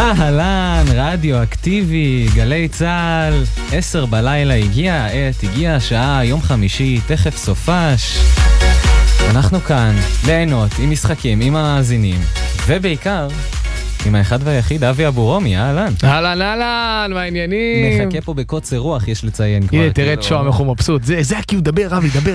אהלן, רדיו אקטיבי, גלי צהל, 10 בלילה הגיעה העת, הגיעה השעה, יום חמישי, תכף סופש. אנחנו כאן, ליהנות, עם משחקים, עם המאזינים, ובעיקר, עם האחד והיחיד, אבי אבורומי, אהלן. אהלן, אהלן, מה העניינים? מחכה פה בקוצר רוח, יש לציין כבר. הנה, תראה את שוהם, איך הוא מבסוט. זה הכי, דבר, אבי, דבר.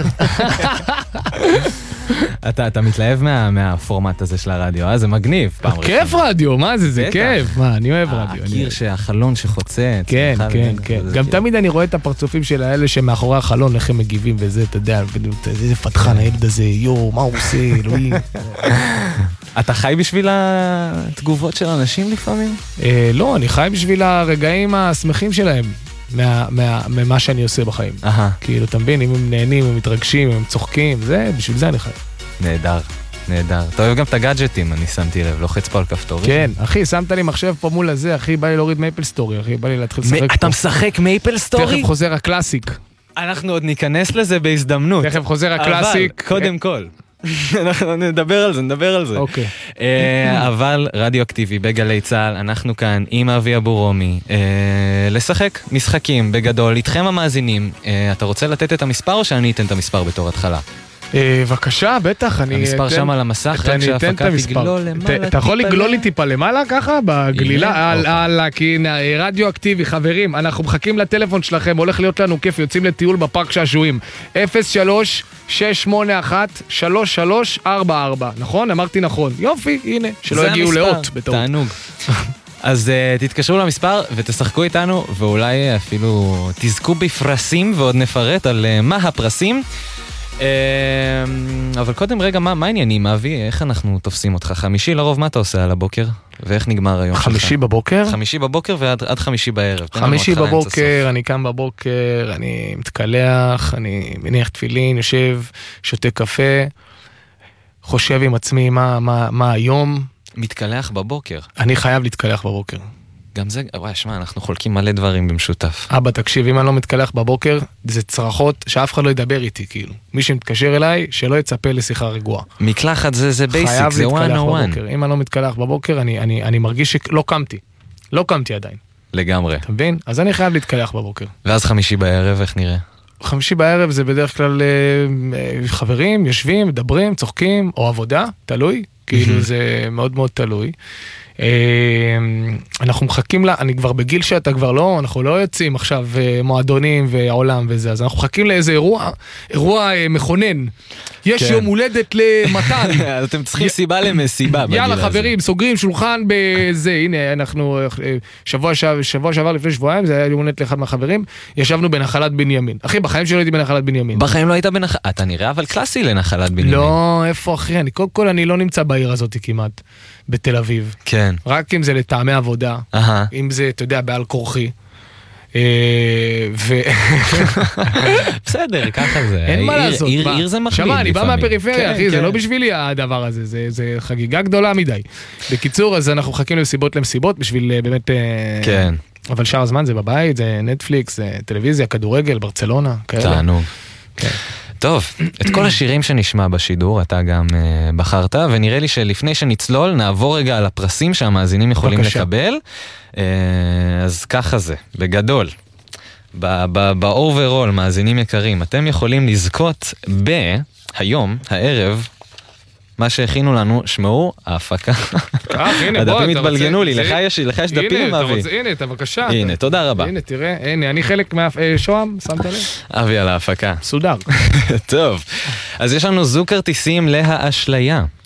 אתה מתלהב מהפורמט הזה של הרדיו, זה מגניב. כיף רדיו, מה זה? זה כיף. מה, אני אוהב רדיו. הקיר שהחלון שחוצה. כן, כן, כן. גם תמיד אני רואה את הפרצופים של האלה שמאחורי החלון, איך הם מגיבים וזה, אתה יודע, איזה פתחן הילד הזה, יו, מה הוא עושה, אלוהים. אתה חי בשביל התגובות של אנשים לפעמים? לא, אני חי בשביל הרגעים השמחים שלהם. ממה שאני עושה בחיים. כאילו, אתה מבין, אם הם נהנים, הם מתרגשים, הם צוחקים, בשביל זה אני חי. נהדר, נהדר. אתה אוהב גם את הגאדג'טים, אני שמתי לב, לוחץ פה על כפתורים. כן, אחי, שמת לי מחשב פה מול הזה, אחי, בא לי להוריד מייפל סטורי, אחי, בא לי להתחיל לשחק פה. אתה משחק מייפל סטורי? תכף חוזר הקלאסיק. אנחנו עוד ניכנס לזה בהזדמנות. תכף חוזר הקלאסיק. אבל, קודם כל. אנחנו נדבר על זה. אוקיי. אבל רדיו אקטיבי בגלי צהל, אנחנו כאן עם אבי אבורומי, לשחק משחקים בגדול, איתכם המאזינים. אתה רוצה לתת את המספר או שאני אתן את המספר בתור התחלה? בבקשה, בטח. המספר שם על המסך, רק שההפקה תגלול למעלה. אתה יכול לגלול לי טיפה למעלה ככה, בגלילה, כי רדיו אקטיבי, חברים, אנחנו מחכים לטלפון שלכם, הולך להיות לנו כיף, יוצאים לטיול בפארק שעשועים. 03-681-3344, נכון? אמרתי נכון. יופי, הנה, שלא יגיעו לאות בטעות. תענוג. אז תתקשרו למספר ותשחקו איתנו, ואולי אפילו תזכו בפרסים, ועוד נפרט על מה הפרסים. אבל קודם רגע, מה העניינים, אבי? איך אנחנו תופסים אותך? חמישי לרוב, מה אתה עושה על הבוקר? ואיך נגמר היום שלך? חמישי בבוקר? חמישי בבוקר ועד חמישי בערב. חמישי בבוקר, אני קם בבוקר, אני מתקלח, אני מניח תפילין, יושב, שותה קפה, חושב עם עצמי מה היום. מתקלח בבוקר? אני חייב להתקלח בבוקר. גם זה, וואי, שמע, אנחנו חולקים מלא דברים במשותף. אבא, תקשיב, אם אני לא מתקלח בבוקר, זה צרחות שאף אחד לא ידבר איתי, כאילו. מי שמתקשר אליי, שלא יצפה לשיחה רגועה. מקלחת זה בייסיק, זה 101. אם אני לא מתקלח בבוקר, אני מרגיש שלא קמתי. לא קמתי עדיין. לגמרי. אתה מבין? אז אני חייב להתקלח בבוקר. ואז חמישי בערב, איך נראה? חמישי בערב זה בדרך כלל חברים, יושבים, מדברים, צוחקים, או עבודה, תלוי. כאילו זה מאוד מאוד תלוי. אנחנו מחכים לה, אני כבר בגיל שאתה כבר לא, אנחנו לא יוצאים עכשיו מועדונים והעולם וזה, אז אנחנו מחכים לאיזה אירוע מכונן. יש יום הולדת למתן. אתם צריכים סיבה למסיבה. יאללה חברים, סוגרים שולחן בזה, הנה אנחנו, שבוע שעבר לפני שבועיים, זה היה יום הולדת לאחד מהחברים, ישבנו בנחלת בנימין. אחי, בחיים שלא הייתי בנחלת בנימין. בחיים לא היית בנחלת, אתה נראה אבל קלאסי לנחלת בנימין. לא, איפה אחי, קודם כל אני לא נמצא בעיר הזאת כמעט. בתל אביב. כן. רק אם זה לטעמי עבודה, אם זה, אתה יודע, בעל כורחי. בסדר, ככה זה. אין מה לעשות. עיר זה מחליט. שמע, אני בא מהפריפריה, אחי, זה לא בשבילי הדבר הזה, זה חגיגה גדולה מדי. בקיצור, אז אנחנו מחכים למסיבות, בשביל באמת... כן. אבל שאר הזמן זה בבית, זה נטפליקס, זה טלוויזיה, כדורגל, ברצלונה, כאלה. תענוג. כן. טוב, את כל השירים שנשמע בשידור אתה גם בחרת, ונראה לי שלפני שנצלול נעבור רגע על הפרסים שהמאזינים יכולים לקבל. אז ככה זה, בגדול, באוברול, מאזינים יקרים, אתם יכולים לזכות היום, הערב, מה שהכינו לנו, שמעו, ההפקה. הדפים התבלגנו לי, לך יש דפים, אבי? הנה, אתה בבקשה. הנה, תודה רבה. הנה, תראה, הנה, אני חלק מהשוהם, שמת לב? אבי על ההפקה. סודר. טוב, אז יש לנו זוג כרטיסים להאשליה.